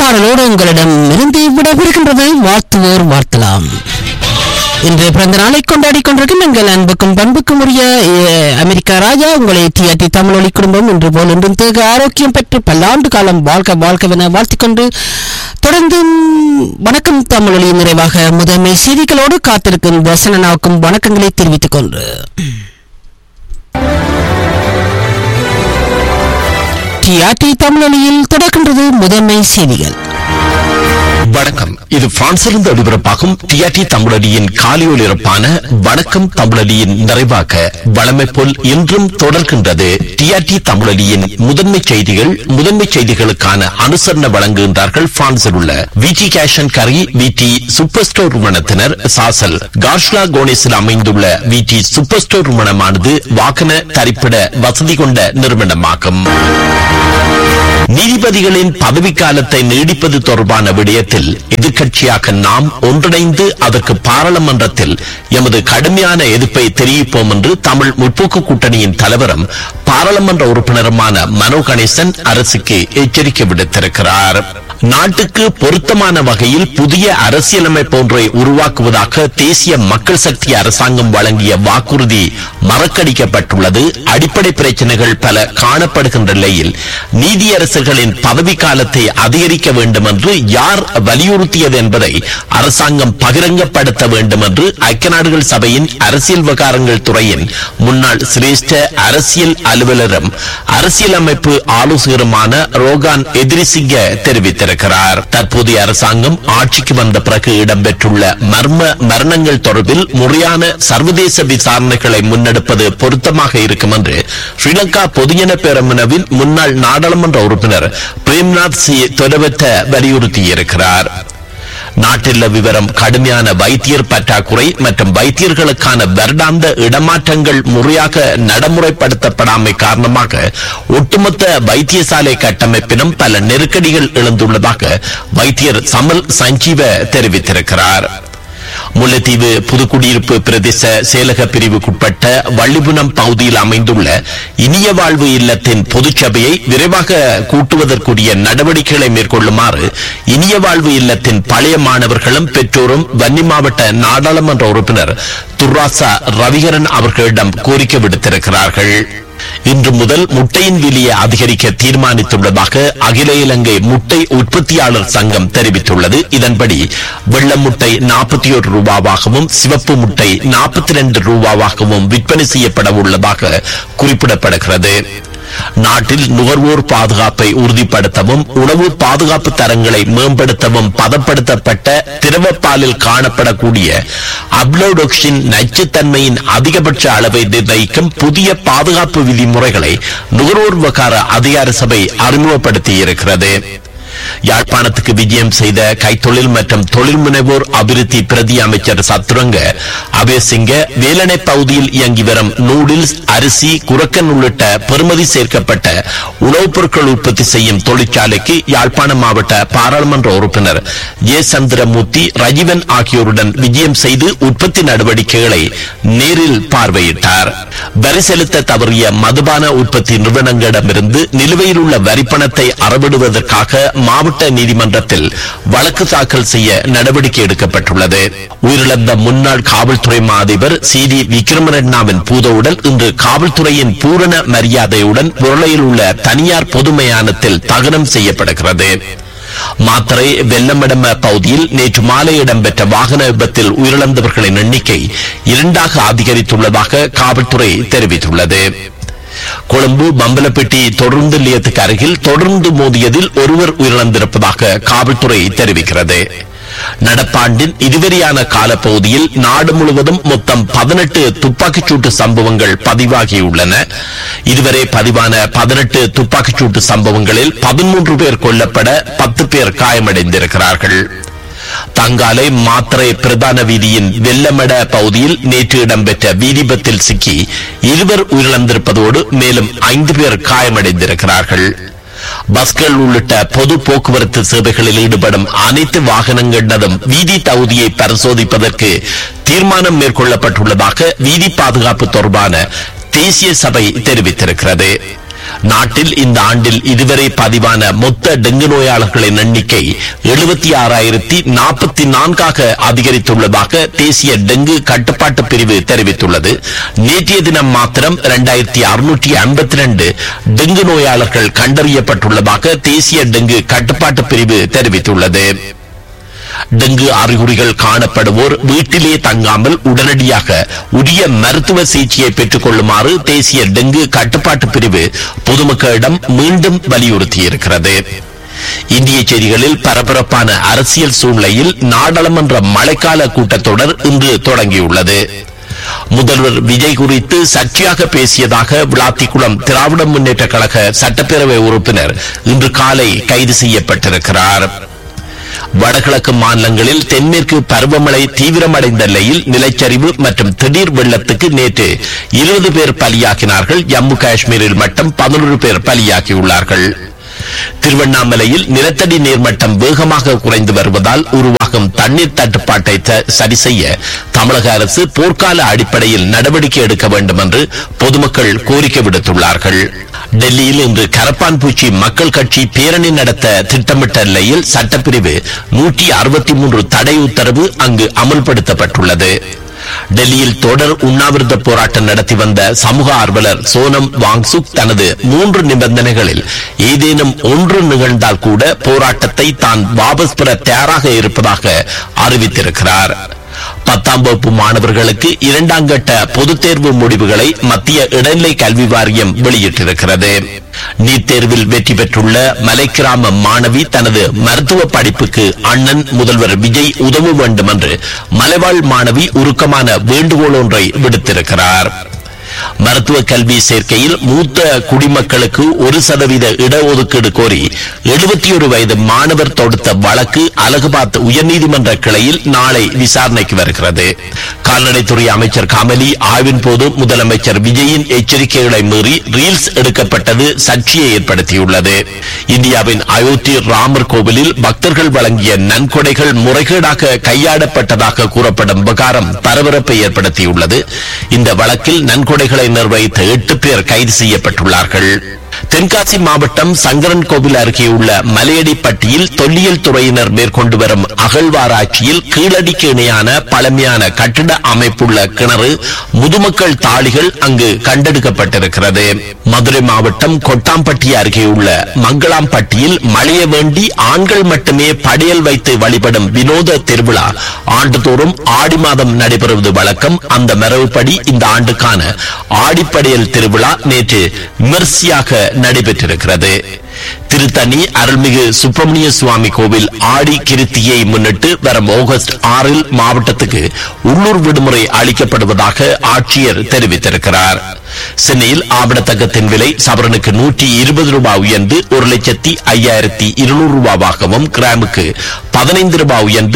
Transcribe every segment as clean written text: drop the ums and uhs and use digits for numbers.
பாடலோடு உங்களிடம் இருந்து விடவிருக்கின்றது. வாழ்த்துவோர் வாழ்த்தலாம். இன்று பிறந்த நாளை கொண்டாடி கொண்டிருக்கும் எங்கள் அன்புக்கும் பண்புக்கும் உரிய அமெரிக்கா ராஜா உங்களை டிஆர்டி தமிழொலி குடும்பம் இன்று போல் இன்றும் தேக ஆரோக்கியம் பெற்று பல்லாண்டு காலம் வாழ்க வாழ்க்கவென வாழ்த்திக்கொண்டு தொடர்ந்து வணக்கம் தமிழொலி நிறைவாக முதன்மை செய்திகளோடு காத்திருக்கும் தர்சனாவுக்கும் வணக்கங்களை தெரிவித்துக் கொண்டு டிஆர்டி தமிழொலியில் தொடர்கின்றது முதன்மை செய்திகள். வணக்கம். இது பிரான்சிலிருந்து ஒளிபரப்பாகும் டிஆர்டி தமிழொலியின் காலை ஒலிபரப்பான வணக்கம் தமிழொலியின் நிறைவாக வழமை போல் இன்றும் தொடர்கின்றது டிஆர்டி தமிழொலியின் முதன்மை செய்திகள். முதன்மை செய்திகளுக்கான அனுசரணை வழங்குகின்றார்கள் பிரான்சில் உள்ள விடி கேஷ் அண்ட் கரி விடி சூப்பர் ஸ்டோர் நிறுவனத்தினர். சாசல் கார்ஷ்லா கோனேஸில் அமைந்துள்ள விடி சூப்பர் ஸ்டோர் நிறுவனமானது வாகன தரிப்பிட வசதி கொண்ட நிறுவனமாகும். நீதிபதிகளின் பதவிக்காலத்தை நீடிப்பது தொடர்பான விடயத்தில் எதிர்க்கட்சியாக நாம் ஒன்றிணைந்து அதற்கு பாராளுமன்றத்தில் எமது கடுமையான எதிர்ப்பை தெரிவிப்போம் என்று தமிழ் முற்போக்கு கூட்டணியின் தலைவரும் பாராளுமன்ற உறுப்பினருமான மனோ கணேசன் அரசுக்கு எச்சரிக்கை விடுத்திருக்கிறார். நாட்டுக்கு பொருத்தமான வகையில் புதிய அரசியலமைப்பு ஒன்றை உருவாக்குவதாக தேசிய மக்கள் சக்தி அரசாங்கம் வழங்கிய வாக்குறுதி மறக்கடிக்கப்பட்டுள்ளது. அடிப்படை பிரச்சனைகள் பல காணப்படுகின்ற நிலையில் நீதியரசர்களின் பதவி காலத்தை அதிகரிக்க வேண்டும் என்று யார் வலியுறுத்தியது என்பதை அரசாங்கம் பகிரங்கப்படுத்த வேண்டும் என்று ஐக்கிய நாடுகள் சபையின் அரசியல் விவகாரங்கள் துறையின் முன்னாள் சிரேஷ்ட அரசியல் அலுவலரும் அரசியலமைப்பு ஆலோசகருமான ரோகான் எதிரிசிங்க தெரிவித்தார். தற்போதைய அரசாங்கம் ஆட்சிக்கு வந்த பிறகு இடம்பெற்றுள்ள மரணங்கள் தொடர்பில் முறையான சர்வதேச விசாரணைகளை முன்னெடுப்பது பொருத்தமாக இருக்கும் என்று ஸ்ரீலங்கா பொதுஜன பேரமுனவின் முன்னாள் நாடாளுமன்ற உறுப்பினர் பிரேம்நாத் சி தொலைவற்ற வலியுறுத்தியிருக்கிறார். நாட்டில் விவரம் கடுமையான வைத்தியர் பற்றாக்குறை மற்றும் வைத்தியர்களுக்கான வருடாந்த இடமாற்றங்கள் முறையாக நடைமுறைப்படுத்தப்படாமை காரணமாக ஒட்டுமொத்த வைத்தியசாலை கட்டமைப்பிலும் பல நெருக்கடிகள் எழுந்துள்ளதாக வைத்தியர் சமல் சஞ்சீவ தெரிவித்திருக்கிறார். முல்லைத்தீவு புதுக்குடியிருப்பு பிரதேச செயலக பிரிவுக்குட்பட்ட வள்ளிபுனம் பகுதியில் அமைந்துள்ள இனிய வாழ்வு இல்லத்தின் பொதுச்சபையை விரைவாக கூட்டுவதற்குரிய நடவடிக்கைகளை மேற்கொள்ளுமாறு இனிய வாழ்வு இல்லத்தின் பழைய மாணவர்களும் பெற்றோரும் வன்னி மாவட்ட நாடாளுமன்ற உறுப்பினர் துர்ராசா ரவிகரன் அவர்களிடம் கோரிக்கை விடுத்திருக்கிறார்கள். இன்று முதல் முட்டையின் விலையை அதிகரிக்க தீர்மானித்துள்ளதாக அகில இலங்கை முட்டை உற்பத்தியாளர் சங்கம் தெரிவித்துள்ளது. இதன்படி வெள்ள முட்டை 41 ரூபாவாகவும் சிவப்பு முட்டை 42 ரூபாவாகவும் விற்பனை செய்யப்பட உள்ளதாக குறிப்பிடப்படுகிறது. நாட்டில் நுகர்வோர் பாதுகாப்பை உறுதிப்படுத்தவும் உணவு பாதுகாப்பு தரங்களை மேம்படுத்தவும் பதப்படுத்தப்பட்ட திரவப்பாலில் காணப்படக்கூடிய அப்ளோடோக்சின் நச்சுத்தன்மையின் அதிகபட்ச அளவை நிர்ணயிக்கும் புதிய பாதுகாப்பு விதிமுறைகளை நுகர்வோர் விவகார அதிகார சபை அறிமுகப்படுத்தியிருக்கிறது. யாழ்ப்பாணத்துக்கு விஜயம் செய்த கைத்தொழில் மற்றும் தொழில் முனைவோர் அபிவிருத்தி பிரதி அமைச்சர் சத்துரங்க அபேசிங்க வேலனை பகுதியில் இயங்கி வரும் நூடில்ஸ் அரிசி குரக்கன் உள்ளிட்ட பெறுமதி சேர்க்கப்பட்ட உணவுப் பொருட்கள் உற்பத்தி செய்யும் தொழிற்சாலைக்கு யாழ்ப்பாணம் மாவட்ட பாராளுமன்ற உறுப்பினர் ஏ சந்திரமூர்த்தி ரஜீவன் ஆகியோருடன் விஜயம் செய்து உற்பத்தி நடவடிக்கைகளை நேரில் பார்வையிட்டார். வரி செலுத்த தவறிய மதுபான உற்பத்தி நிறுவனங்களிடமிருந்து நிலுவையில் உள்ள வரிப்பணத்தை அறவிடுவதற்காக மாவட்ட நீதிமன்றத்தில் வழக்கு தாக்கல் செய்ய நடவடிக்கை எடுக்கப்பட்டுள்ளது. உயிரிழந்த முன்னாள் காவல்துறை அதிபர் சி.டி. விக்ரமரட்னாவின் பூதவுடல் இன்று காவல்துறையின் பூரண மரியாதையுடன் புரளையில் உள்ள தனியார் பொது மயானத்தில் தகனம் செய்யப்படுகிறது. மாத்தறை வெள்ளமடம பகுதியில் நேற்று மாலை இடம்பெற்ற வாகன விபத்தில் உயிரிழந்தவர்களின் எண்ணிக்கை 2ஆக அதிகரித்துள்ளதாக காவல்துறை தெரிவித்துள்ளது. கொழும்பு பம்பலப்பட்டி தொடர்ந்து நிலையத்துக்கு அருகில் தொடர்ந்து மோதியதில் ஒருவர் உயிரிழந்திருப்பதாக காவல்துறை தெரிவிக்கிறது. நடப்பாண்டின் இதுவரையான காலப்பகுதியில் நாடு முழுவதும் மொத்தம் 18 துப்பாக்கிச்சூட்டு சம்பவங்கள் பதிவாகியுள்ளன. இதுவரை பதிவான 18 துப்பாக்கிச்சூட்டு சம்பவங்களில் 13 பேர் கொல்லப்பட 10 பேர் காயமடைந்திருக்கிறார்கள். தங்காலை மாத்தறை பிரதான வீதியின் வெள்ளமட பகுதியில் நேற்று இடம்பெற்ற வீதிபத்தில் சிக்கி 2 உயிரிழந்திருப்பதோடு மேலும் 5 பேர் காயமடைந்திருக்கிறார்கள். பஸ்கள் உள்ளிட்ட பொது போக்குவரத்து சேவைகளில் ஈடுபடும் அனைத்து வாகனங்களினதும் வீதி தகுதியை பரிசோதிப்பதற்கு தீர்மானம் மேற்கொள்ளப்பட்டுள்ளதாக வீதி பாதுகாப்பு தொடர்பான தேசிய சபை தெரிவித்திருக்கிறது. நாட்டில் இந்த ஆண்டில் இதுவரை பதிவான மொத்த டெங்கு நோயாளர்களின் எண்ணிக்கை 76,044 அதிகரித்துள்ளதாக தேசிய டெங்கு கட்டுப்பாட்டு பிரிவு தெரிவித்துள்ளது. நேற்றைய தினம் மாத்திரம் 2652 டெங்கு நோயாளர்கள் கண்டறியப்பட்டுள்ளதாக தேசிய டெங்கு கட்டுப்பாட்டு பிரிவு தெரிவித்துள்ளது. டெங்கு அறிகுறிகள் காணப்படுவோர் வீட்டிலே தங்காமல் உடனடியாக உரிய மருத்துவ சிகிச்சையை பெற்றுக் கொள்ளுமாறு தேசிய டெங்கு கட்டுப்பாட்டு பிரிவு பொதுமக்களிடம் மீண்டும் வலியுறுத்தியிருக்கிறது. இந்திய செய்திகளில் பரபரப்பான அரசியல் சூழ்நிலையில் நாடாளுமன்ற மழைக்கால கூட்டத்தொடர் இன்று தொடங்கியுள்ளது. முதல்வர் விஜய் குறித்து சர்ச்சையாக பேசியதாக விளாத்திக்குளம் திராவிட முன்னேற்ற கழக சட்டப்பேரவை உறுப்பினர் இன்று காலை கைது செய்யப்பட்டிருக்கிறார். வடகிழக்கு மாநிலங்களில் தென்மேற்கு பருவமழை தீவிரமடைந்த நிலையில் நிலச்சரிவு மற்றும் திடீர் வெள்ளத்துக்கு நேற்று 20 பேர் பலியாகினார்கள். ஜம்மு காஷ்மீரில் மட்டும் 11 பேர் பலியாகியுள்ளார்கள். திருவண்ணாமலையில் நிலத்தடி நீர்மட்டம் வேகமாக குறைந்து வருவதால் உருவாகும் தண்ணீர் தட்டுப்பாட்டை சரி செய்ய தமிழக அரசு போர்க்கால அடிப்படையில் நடவடிக்கை எடுக்க வேண்டும் என்று பொதுமக்கள் கோரிக்கை விடுத்துள்ளார்கள். டெல்லியில் இன்று கரப்பான் பூச்சி மக்கள் கட்சி பேரணி நடத்த திட்டமிட்ட நிலையில் சட்டப்பிரிவு 163 தடை உத்தரவு அங்கு அமல்படுத்தப்பட்டுள்ளது. டெல்லியில் தொடர் உண்ணாவிரத போராட்டம் நடத்தி வந்த சமூக ஆர்வலர் சோனம் வாங்சுக் தனது 3 நிபந்தனைகளில் ஏதேனும் ஒன்று நிகழ்ந்தால் கூட போராட்டத்தை தான் வாபஸ் பெற தயாராக இருப்பதாக அறிவித்திருக்கிறார். 10ஆம் வகுப்பு மாணவர்களுக்கு 2ஆம் கட்ட பொதுத் தேர்வு முடிவுகளை மத்திய இடைநிலை கல்வி வாரியம் வெளியிட்டிருக்கிறது. நீட் தேர்வில் வெற்றி பெற்றுள்ள மலைக்கிராம மாணவி தனது மருத்துவ படிப்புக்கு அண்ணன் முதல்வர் விஜய் உதவ வேண்டும் என்று மலைவாழ் மாணவி உருக்கமான வேண்டுகோள் ஒன்றை விடுத்திருக்கிறார். மருத்துவ கல்வி சேர்க்கையில் மூத்த குடிமக்களுக்கு 1% இடஒதுக்கீடு கோரி 71 வயது மாணவர் தொடுத்த வழக்கு அலகாபாத் உயர்நீதிமன்ற கிளையில் நாளை விசாரணைக்கு வருகிறது. கால்நடைத்துறை அமைச்சர் கமலி ஆய்வின் போது முதலமைச்சர் விஜயின் எச்சரிக்கைகளை மீறி ரீல்ஸ் எடுக்கப்பட்டது சர்ச்சையை ஏற்படுத்தியுள்ளது. இந்தியாவின் அயோத்தி ராமர் கோவிலில் பக்தர்கள் வழங்கிய நன்கொடைகள் முறைகேடாக கையாடப்பட்டதாக கூறப்படும் விவகாரம் பரபரப்பை ஏற்படுத்தியுள்ளது. இந்த வழக்கில் நன்கொடைகளை நிர்வகித்த 8 பேர் கைது செய்யப்பட்டுள்ளார்கள். தென்காசி மாவட்டம் சங்கரன் கோவில் அருகே உள்ள மலையடிப்பட்டியில் தொல்லியல் துறையினர் மேற்கொண்டு வரும் அகழ்வாராய்ச்சியில் கீழடிக்கு இணையான பழமையான கட்டிட அமைப்புள்ள கிணறு முதுமக்கள் தாளிகள் அங்கு கண்டெடுக்கப்பட்டிருக்கிறது. மதுரை மாவட்டம் கொட்டாம்பட்டி அருகே உள்ள மங்களாம்பட்டியில் மழைய வேண்டி ஆண்கள் மட்டுமே படையல் வைத்து வழிபடும் வினோத திருவிழா ஆண்டுதோறும் ஆடி மாதம் நடைபெறுவது வழக்கம். அந்த மரபுப்படி இந்த ஆண்டுக்கான ஆடிப்படையல் திருவிழா நேற்று விமர்சையாக நடைபெற்றிருக்கிறது. திருத்தணி அருள்மிகு சுப்பிரமணிய சுவாமி கோவில் ஆடி கிருத்தியை முன்னிட்டு வரும் ஆகஸ்ட் 6 மாவட்டத்துக்கு உள்ளூர் விடுமுறை அளிக்கப்படுவதாக ஆட்சியர் தெரிவித்திருக்கிறார். சென்னையில் ஆவணத்தங்கத்தின் விலை சவரனுக்கு 120 ரூபாய் உயர்ந்து 1,05,200 ரூபாவாகவும் கிராமுக்கு 15 ரூபாய் உயர்ந்து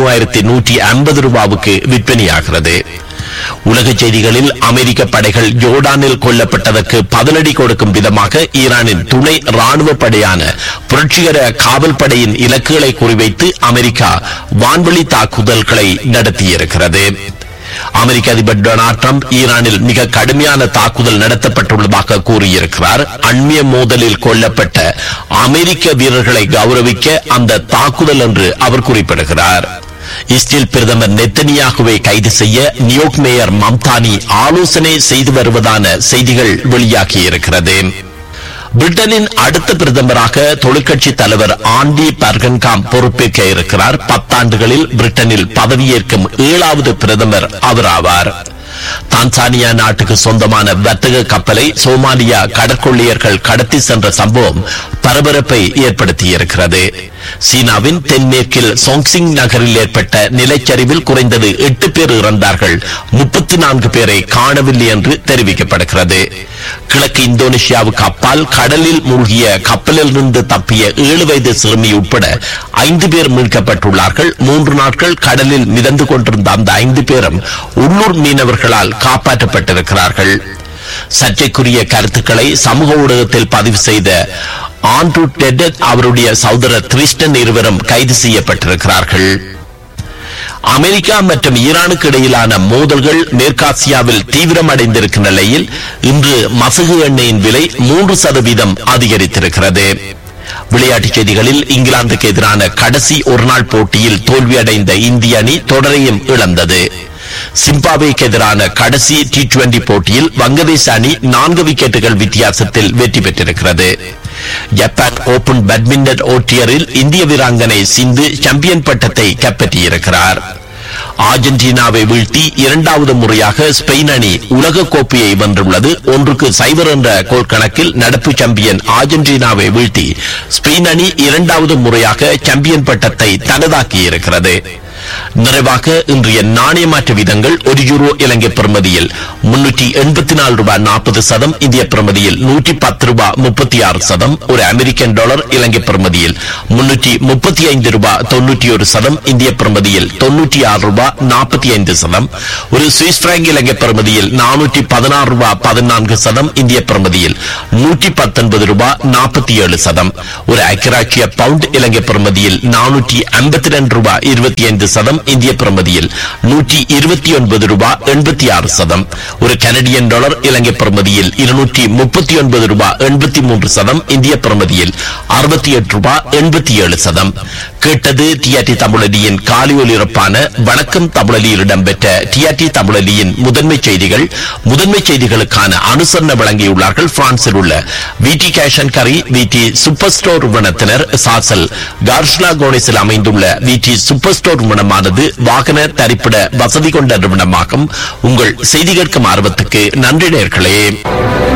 13,150 ரூபாவுக்கு விற்பனையாகிறது. உலக செய்திகளில் அமெரிக்க படைகள் ஜோர்டானில் கொல்லப்பட்டதற்கு பதிலடி கொடுக்கும் விதமாக ஈரானின் துணை ராணுவ படையான புரட்சிகர காவல் படையின் இலக்குகளை குறிவைத்து அமெரிக்கா வான்வெளி தாக்குதல்களை நடத்தியிருக்கிறது. அமெரிக்க அதிபர் டொனால்ட் ட்ரம்ப் ஈரானில் மிக கடுமையான தாக்குதல் நடத்தப்பட்டுள்ளதாக கூறியிருக்கிறார். அண்மைய மோதலில் கொல்லப்பட்ட அமெரிக்க வீரர்களை கௌரவிக்க அந்த தாக்குதல் என்று அவர் குறிப்பிடுகிறார். இஸ்ரேல் பிரதமர் நெத்தனியாகுவை கைது செய்ய நியூயார்க் மேயர் மம்தானி ஆலோசனை செய்து வருவதான செய்திகள் வெளியாகியிருக்கிறது. பிரிட்டனின் அடுத்த பிரதமராக தொழிற்கட்சி தலைவர் ஆண்டி பர்கன்காம் பொறுப்பேற்க இருக்கிறார். 10 ஆண்டுகளில் பிரிட்டனில் பதவியேற்கும் 7வது பிரதமர் அவராவார். தான்சானியா நாட்டுக்கு சொந்தமான வர்த்தக கப்பலை சோமாலியா கடற்கொள்ளையர்கள் கடத்தி சென்ற சம்பவம் பரபரப்பை ஏற்படுத்தியிருக்கிறது. சீனாவின் தென்மேற்கில் சோங்சிங் நகரில் ஏற்பட்ட நிலச்சரிவில் குறைந்தது 8 பேர் இறந்தார்கள், 34 பேரை காணவில்லை என்று தெரிவிக்கப்படுகிறது. கிழக்கு இந்தோனேஷியாவுக்கு அப்பால் கடலில் மூழ்கிய கப்பலில் இருந்து தப்பிய 7 வயது சிறுமி உட்பட 5 பேர் மீட்கப்பட்டுள்ளார்கள். 3 நாட்கள் கடலில் மிதந்து கொண்டிருந்த அந்த 5 பேரும் உள்ளூர் மீனவர்களால் காப்பாற்றப்பட்டிருக்கிறார்கள். சர்ச்சைக்குரிய கருத்துக்களை சமூக ஊடகத்தில் பதிவு செய்த ஆண்ட்ரூ டெட் அவருடைய சகோதரர் கிறிஸ்டன் இருவரும் கைது செய்யப்பட்டிருக்கிறார்கள். அமெரிக்கா மற்றும் ஈரானுக்கு இடையிலான மோதல்கள் மேற்காசியாவில் தீவிரமடைந்திருக்கும் நிலையில் இன்று மசகு எண்ணெயின் விலை 3% அதிகரித்திருக்கிறது. விளையாட்டுச் செய்திகளில் இங்கிலாந்துக்கு எதிரான கடைசி ஒருநாள் போட்டியில் தோல்வியடைந்த இந்திய அணி தொடரையும் இழந்தது. சிம்பாப்வேக்கு எதிரான கடைசி T20 போட்டியில் வங்கதேச அணி 4 விக்கெட்டுகள் வித்தியாசத்தில் வெற்றி பெற்றிருக்கிறது. ஜப்பான் ஓபன் பேட்மிண்டன் போட்டியில் இந்திய வீராங்கனை சிந்து சாம்பியன் பட்டத்தை கைப்பற்றியிருக்கிறார். அர்ஜென்டினாவை வீழ்த்தி 2வது முறையாக ஸ்பெயின் அணி உலக கோப்பையை வென்றுள்ளது. 1-0 என்ற கோல் கணக்கில் நடப்பு சாம்பியன் அர்ஜென்டினாவை வீழ்த்தி ஸ்பெயின் அணி 2வது முறையாக சாம்பியன் பட்டத்தை தனதாக்கியிருக்கிறது. நிறைவாக இன்றைய நாணய மாற்று வீதங்கள்: €1 இலங்கை பெறுமதியில் $384.40, இந்திய பெறுமதியில் $110.36, ஒரு அமெரிக்கன் டாலர் இலங்கை பெறுமதியில் $335.91, இந்திய பெறுமதியில் $96.45, ஒரு சுவிஸ் பிராங்க் இலங்கை பெறுமதியில் $416.14, இந்திய பெறுமதியில் $119.47, ஒரு ஐக்கிய பவுண்ட் இலங்கை பெறுமதியில் $452.25, இந்திய பிரமதியில் $129.86, ஒரு கனடியன் டாலர் இலங்கை பிரமதியில் $239.83, இந்திய பிரமதியில் $68.87. கேட்டது டிஆர்டி தமிழொலியின் காலை ஒலிபரப்பான வணக்கம் தமிழொலியில் இடம்பெற்ற டிஆர்டி தமிழொலியின் முதன்மை செய்திகள். முதன்மை செய்திகளுக்கான அனுசரணை வழங்கியுள்ளார்கள் பிரான்சில் உள்ள விடி கேஷ் அண்ட் கரி விடி சூப்பர் ஸ்டோர் நிறுவனத்தினர். சாசல் கார்ஷ்லா கோனிஸில் அமைந்துள்ள விடி சூப்பர் ஸ்டோர் நிறுவனமானது வாகன தரிப்பிட வசதி கொண்ட நிறுவனமாகும். உங்கள் செய்தி கேட்கும் ஆர்வத்துக்கு நன்றி நேயர்களே.